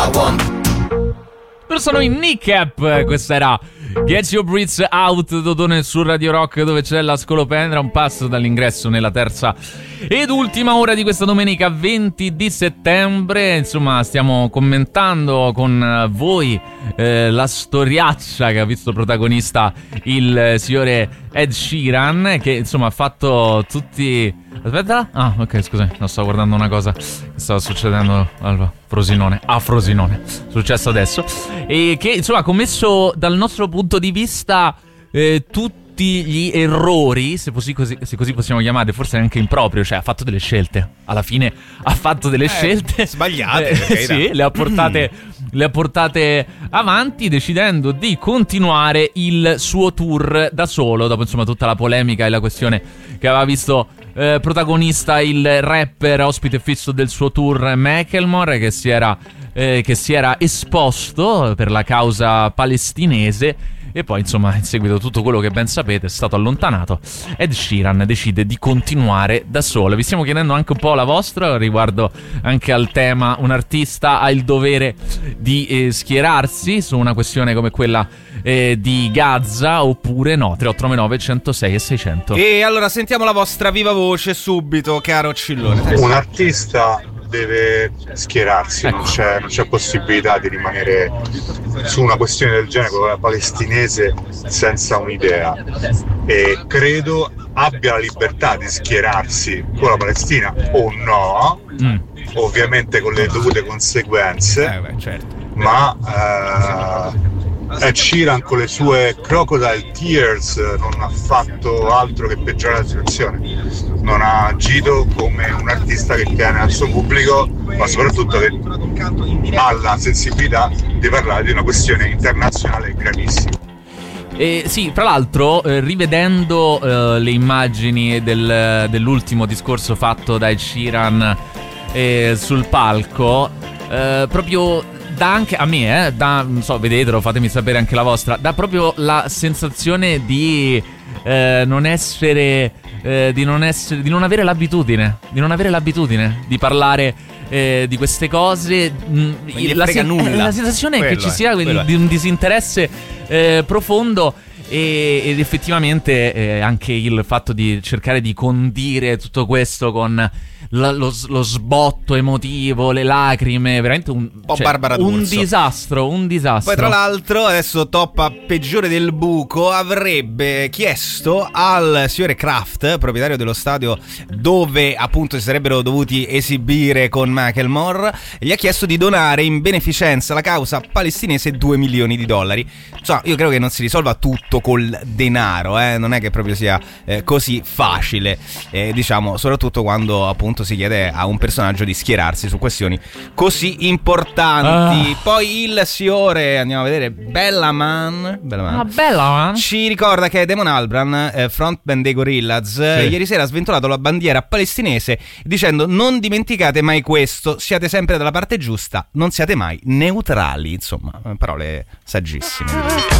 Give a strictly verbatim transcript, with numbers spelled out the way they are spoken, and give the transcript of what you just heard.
Loro sono in Kneecap, questa era Get Your Breath Out, Dodone su Radio Rock, dove c'è la scolopendra, un passo dall'ingresso nella terza ed ultima ora di questa domenica venti di settembre. Insomma, stiamo commentando con voi eh, la storiaccia che ha visto protagonista il signore Ed Sheeran, che insomma ha fatto tutti... Aspetta, ah ok, scusa, non stavo guardando una cosa che stava succedendo al Frosinone, a Frosinone, successo adesso, e che insomma ha commesso dal nostro punto di vista eh, tutti gli errori, se così, così, se così possiamo chiamare, forse anche improprio, cioè ha fatto delle scelte, alla fine ha fatto delle eh, scelte sbagliate, eh, sì, le ha portate, mm. le ha portate avanti, decidendo di continuare il suo tour da solo, dopo insomma tutta la polemica e la questione che aveva visto Eh, protagonista il rapper ospite fisso del suo tour Macklemore, che si era eh, che si era esposto per la causa palestinese, e poi insomma in seguito a tutto quello che ben sapete è stato allontanato. Ed Sheeran decide di continuare da solo. Vi stiamo chiedendo anche un po' la vostra riguardo anche al tema: un artista ha il dovere di eh, schierarsi su una questione come quella eh, di Gaza oppure no? tre otto nove nove, centosei e seicento. E allora sentiamo la vostra viva voce subito, caro Cillone. Un artista deve schierarsi, ecco. non, c'è, non c'è possibilità di rimanere su una questione del genere, quella palestinese, senza un'idea, e credo abbia la libertà di schierarsi con la Palestina o no, mm. ovviamente con le dovute conseguenze, eh beh, certo. ma eh, Ed Sheeran con le sue crocodile tears non ha fatto altro che peggiorare la situazione. Non ha agito come un artista che tiene al suo pubblico, ma soprattutto che ha la sensibilità di parlare di una questione internazionale gravissima. Eh, sì, tra l'altro, eh, rivedendo eh, le immagini del, dell'ultimo discorso fatto da Ed Sheeran eh, sul palco, eh, proprio dà anche a me, eh, dà, non so, vedetelo, fatemi sapere anche la vostra, dà proprio la sensazione di eh, non essere, eh, di non essere, di non avere l'abitudine, di non avere l'abitudine di parlare eh, di queste cose. Non gli la, frega sen- nulla. la sensazione Quello è che ci è, sia di, è. di un disinteresse eh, profondo. E, ed effettivamente eh, anche il fatto di cercare di condire tutto questo con la, lo, lo sbotto emotivo, le lacrime, veramente un, un po' cioè, Barbara un D'Urso. disastro, un disastro. Poi tra l'altro adesso toppa peggiore del buco, avrebbe chiesto al signore Kraft, proprietario dello stadio dove appunto si sarebbero dovuti esibire con Macklemore, gli ha chiesto di donare in beneficenza alla causa palestinese due milioni di dollari. Insomma, io credo che non si risolva tutto col denaro, eh? Non è che proprio sia eh, così facile, eh, diciamo, soprattutto quando appunto si chiede a un personaggio di schierarsi su questioni così importanti. Ah. Poi il signore, andiamo a vedere, Bellaman, Bellaman. Ah, Bellaman ci ricorda che Damon Albarn, eh, frontman dei Gorillaz, sì. eh, ieri sera ha sventolato la bandiera palestinese dicendo: non dimenticate mai questo, siate sempre dalla parte giusta, non siate mai neutrali. Insomma, parole saggissime.